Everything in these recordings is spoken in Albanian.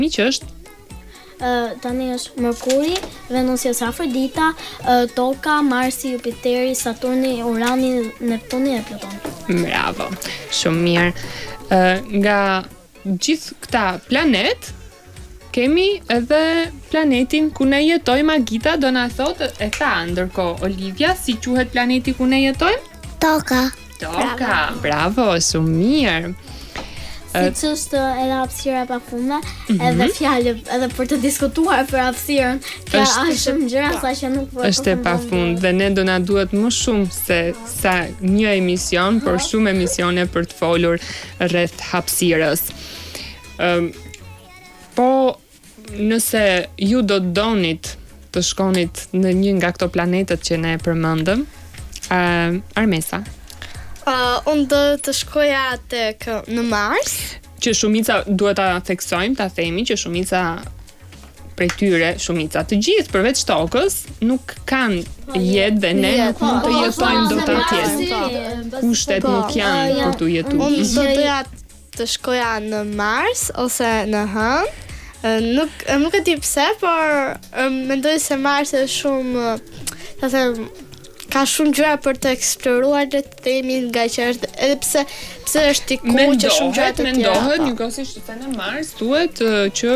që është? Tani është Merkuri, Venusi ose Afrodita, Toka, Marsi, Jupiteri, Saturni, Urani, Neptuni dhe Plutoni. Bravo, shumë mirë. Nga gjithë këta planet, kemi edhe planetin ku ne jetojmë. Agita do na thotë e tha, ndërkohë Olivia, si quhet planeti ku ne jetojmë? Toka. Toka, bravo, shumë mirë. Si është edhe hapësira e pafundme, edhe fjalë edhe për të diskutuar për hapësirën, ka shumë gjëra saqë nuk po. Është e pafund dhe ne do na duhet më shumë se sa një emision, por shumë emisione për të folur rreth hapësirës. Po nëse ju do të donit të shkonit në një nga këto planetet që ne përmendëm, Armesa. Unë do të shkoja në Mars. Që shumica duhet ta theksojmë, ta themi që shumica prej tyre, shumica të gjithë përveç Tokës, nuk kanë jetë dhe ne nuk mund të jetojmë dot atje. Kushtet nuk janë për të jetuar. Unë do doja të shkoja në Mars ose në Hënë. Nuk e di pse, por mendoj se Mars është shumë, ka shumë gjëra për të eksploruar, le të themi, nga që është edhe pse është i kuq, shumë gjëra të tjera. Mendohet, njëkohësisht se në Mars thuhet që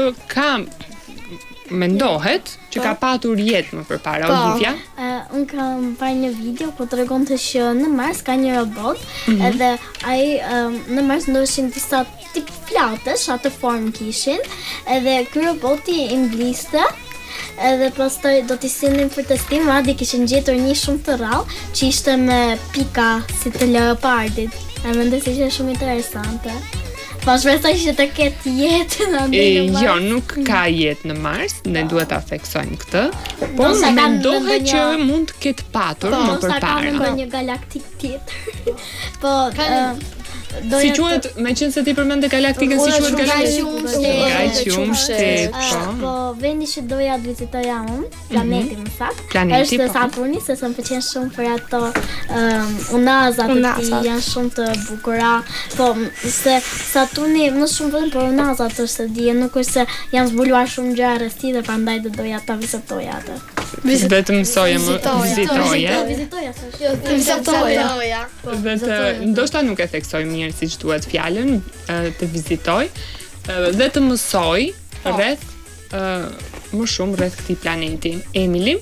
mendohet që ka patur jetë më përpara. Olivia. Unë kam parë një video ku tregonte që në Mars ka një robot, edhe ai në Mars ndoshin disa tip flatesh, atë formë kishin, edhe ky roboti i mbliste. Edhe pastaj do t'i sillnin për testim, madje kishin gjetur një shumë të rrallë që ishte me pika si të leopardit. E mendoj se ishte shumë interesante. Po shpresoj që të ketë jetë në Mars. Jo, nuk ka jetë në Mars, ne duhet ta theksojmë këtë. Po mendohet që mund të ketë patur më përpara. Në një galaktik tjetër. Po si quhet, meqense ti përmend galaktikën, si quhet galaktikën? Po vendi që doja të vizitoja unë, planeti më saktë, është Saturni, se më pëlqen shumë për ato unazat e tij, janë shumë të bukura. Po se Saturni më shumë vetëm për unazat është e di, nuk është se janë zbuluar shumë gjëra rreth tij dhe prandaj do doja ta vizitoja atë. Vetëm mësoje më vizitoje. Ndoshta nuk e theksoj mirë siç duhet fjalën të vizitoj dhe të mësoj rreth më shumë rreth këtij planeti. Emily?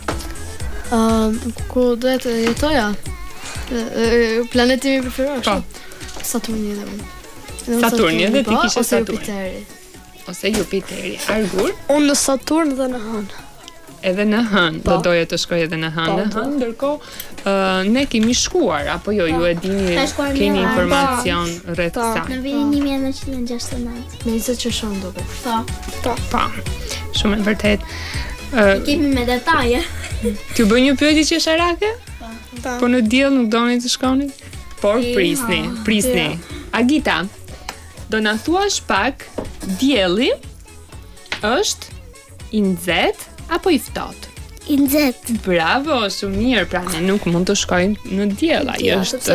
Ku duhet të jetoja? Planeti mi preferuar. Saturni dhe unë. Saturni dhe ti kishe Saturni. Ose Jupiteri. Argur? Unë në Saturn dhe në Hënë. Edhe në Hënë, do doja të shkoj edhe në Hënë. Ndërkohë ne kemi shkuar, apo jo, ju e dini, keni informacion rreth kësaj. Në vitin 1969. Me 20 qershor duket. Po. Shumë e vërtet. Kemi me detaje. T'ju bëj një pyetje qesharake? Po në diell nuk doni të shkoni? Por prisni. Agita, do na thuash pak, dielli është i nxehtë apo i ftohtë? I nxehtë. Bravo, shumë mirë. Pra ne nuk mund të shkojmë në diell, ai është i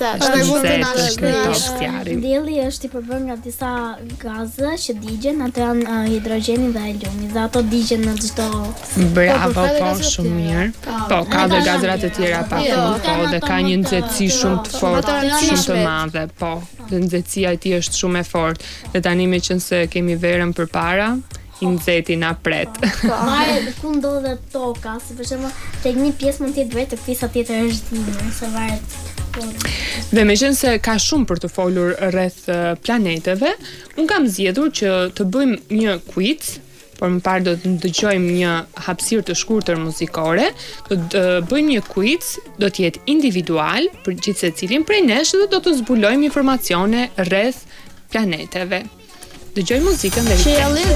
nxehtë. Dielli është i përbërë nga disa gaze që digjen, ato janë hidrogjeni dhe heliumi, dhe ato digjen në çdo. Bravo, po shumë mirë. Po ka dhe gazrat e tjera pafund, po dhe ka një nxehtësi shumë të fortë, shumë të madhe, po. Dhe nxehtësia e tij është shumë e fortë. Dhe tani meqense kemi verën përpara, i nxehti na pret. Varet ku ndodhet toka, si për shembull, tek një pjesë mund të jetë vetë, tek pjesa tjetër është dimër, se varet. Dhe meqense ka shumë për të folur rreth planeteve, un kam zgjedhur që të bëjmë një quiz, por më parë do të dëgjojmë një hapësirë të shkurtër muzikore, do të bëjmë një quiz, do të jetë individual për gjithë secilin prej nesh dhe do të zbulojmë informacione rreth planeteve. Dëgjoj muzikën dhe